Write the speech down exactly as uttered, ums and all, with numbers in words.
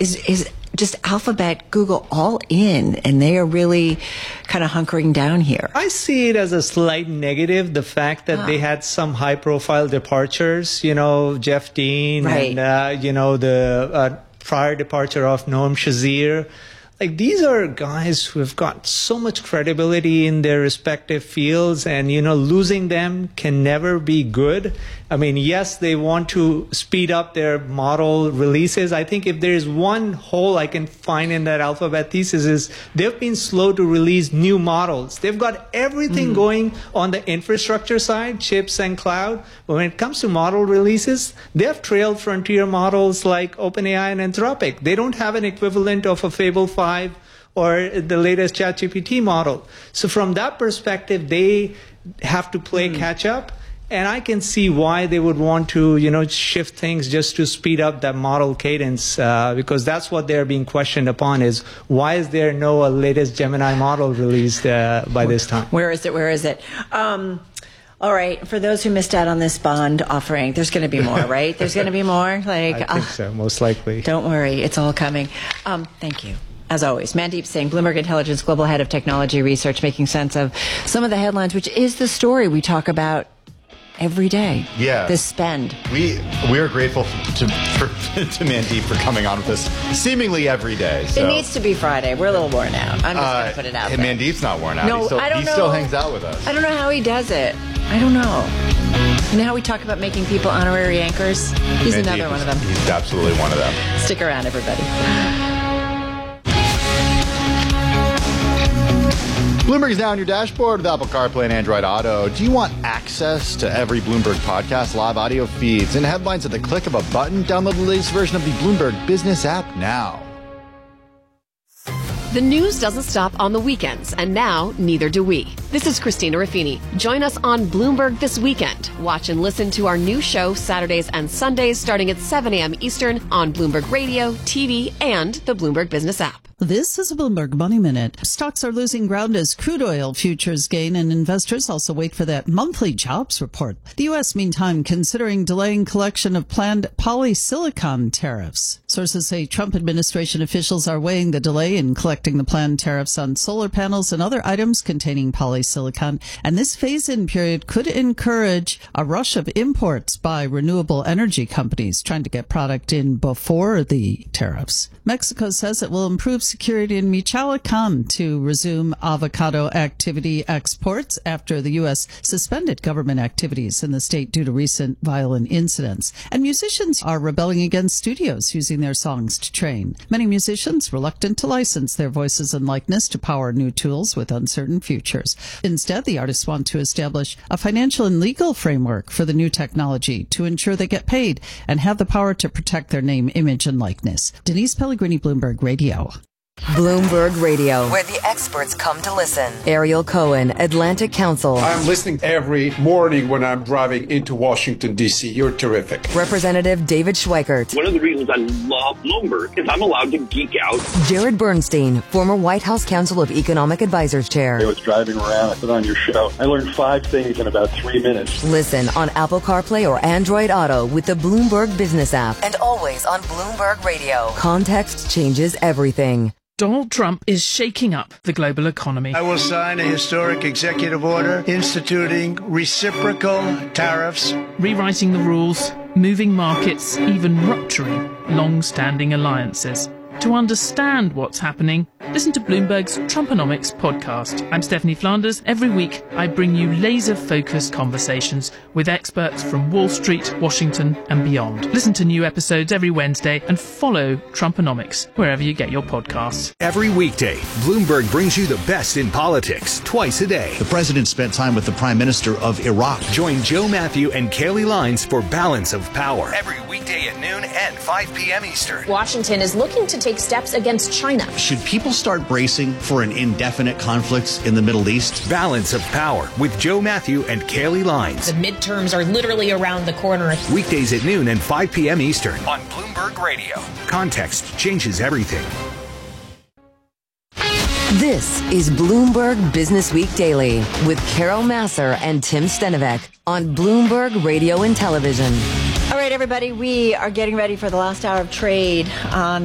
is is just Alphabet, Google all in, and they are really kind of hunkering down here? I see it as a slight negative, the fact that ah. they had some high-profile departures, you know, Jeff Dean right. and, uh, you know, the uh, prior departure of Noam Shazir. Like, these are guys who have got so much credibility in their respective fields, and, you know, losing them can never be good. I mean, yes, they want to speed up their model releases. I think if there is one hole I can find in that Alphabet thesis is they've been slow to release new models. They've got everything mm. going on the infrastructure side, chips and cloud. But when it comes to model releases, they have trailed frontier models like OpenAI and Anthropic. They don't have an equivalent of a Fable five or the latest ChatGPT model. So from that perspective, they have to play mm. catch up. And I can see why they would want to, you know, shift things just to speed up that model cadence, uh, because that's what they're being questioned upon is why is there no uh, latest Gemini model released uh, by this time? Where is it? Where is it? Um, all right. For those who missed out on this bond offering, there's going to be more, right? There's going to be more? Like, I think uh, so, most likely. Don't worry. It's all coming. Um, thank you. As always, Mandeep Singh, Bloomberg Intelligence Global Head of Technology Research, making sense of some of the headlines, which is the story we talk about every day. Yeah. The spend. We we are grateful to for, to Mandeep for coming on with us seemingly every day. So. It needs to be Friday. We're a little worn out. I'm just uh, going to put it out and there. Mandeep's not worn out. No, he still, I don't he know. still hangs out with us. I don't know how he does it. I don't know. You know how we talk about making people honorary anchors? He's Mandeep another one is, of them. He's absolutely one of them. Stick around, everybody. Bloomberg is now on your dashboard with Apple CarPlay and Android Auto. Do you want access to every Bloomberg podcast, live audio feeds, and headlines at the click of a button? Download the latest version of the Bloomberg Business app now. The news doesn't stop on the weekends, and now neither do we. This is Christina Raffini. Join us on Bloomberg This Weekend. Watch and listen to our new show Saturdays and Sundays starting at seven a.m. Eastern on Bloomberg Radio, T V, and the Bloomberg Business app. This is a Bloomberg Money Minute. Stocks are losing ground as crude oil futures gain, and investors also wait for that monthly jobs report. The U S, meantime, considering delaying collection of planned polysilicon tariffs. Sources say Trump administration officials are weighing the delay in collecting the planned tariffs on solar panels and other items containing polysilicon, and this phase-in period could encourage a rush of imports by renewable energy companies trying to get product in before the tariffs. Mexico says it will improve security in Michoacan to resume avocado activity exports after the U S suspended government activities in the state due to recent violent incidents. And musicians are rebelling against studios using their songs to train. Many musicians reluctant to license their voices and likeness to power new tools with uncertain futures. Instead, the artists want to establish a financial and legal framework for the new technology to ensure they get paid and have the power to protect their name, image, and likeness. Denise Pellegrini, Bloomberg Radio. Bloomberg Radio, where the experts come to listen. Ariel Cohen, Atlantic Council. I'm listening every morning when I'm driving into Washington, D C. You're terrific. Representative David Schweikert. One of the reasons I love Bloomberg is I'm allowed to geek out. Jared Bernstein, former White House Council of Economic Advisors Chair. I was driving around, I put on your show. I learned five things in about three minutes. Listen on Apple CarPlay or Android Auto with the Bloomberg Business app. And always on Bloomberg Radio. Context changes everything. Donald Trump is shaking up the global economy. I will sign a historic executive order instituting reciprocal tariffs, rewriting the rules, moving markets, even rupturing long-standing alliances. To understand what's happening, listen to Bloomberg's Trumponomics podcast. I'm Stephanie Flanders. Every week, I bring you laser-focused conversations with experts from Wall Street, Washington, and beyond. Listen to new episodes every Wednesday and follow Trumponomics wherever you get your podcasts. Every weekday, Bloomberg brings you the best in politics twice a day. The president spent time with the Prime Minister of Iraq. Join Joe Matthew and Kaylee Lines for Balance of Power. Every weekday at noon and five p.m. Eastern. Washington is looking to take steps against China. Should people start bracing for an indefinite conflict in the Middle East? Balance of Power with Joe Matthew and Kaylee Lines. The midterms are literally around the corner. Weekdays at noon and five p.m. Eastern on Bloomberg Radio. Context changes everything. This is Bloomberg Business Week Daily with Carol Massar and Tim Stenovec on Bloomberg Radio and Television. All right, everybody, we are getting ready for the last hour of trade on